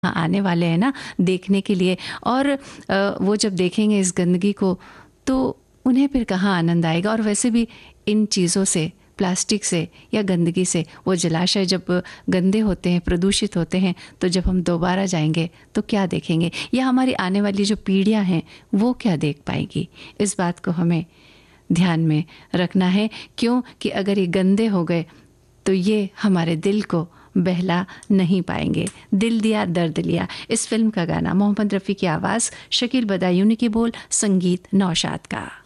आने वाले हैं ना देखने के लिए, और वो जब देखेंगे इस गंदगी को तो उन्हें फिर कहाँ आनंद आएगा। और वैसे भी इन चीज़ों से, प्लास्टिक से या गंदगी से, वो जलाशय जब गंदे होते हैं, प्रदूषित होते हैं, तो जब हम दोबारा जाएंगे तो क्या देखेंगे, या हमारी आने वाली जो पीढ़ियां हैं वो क्या देख पाएगी। इस बात को हमें ध्यान में रखना है, क्योंकि अगर ये गंदे हो गए तो ये हमारे दिल को बहला नहीं पाएंगे। दिल दिया दर्द लिया, इस फिल्म का गाना, मोहम्मद रफ़ी की आवाज़, शकील बदायूनी की बोल, संगीत नौशाद का।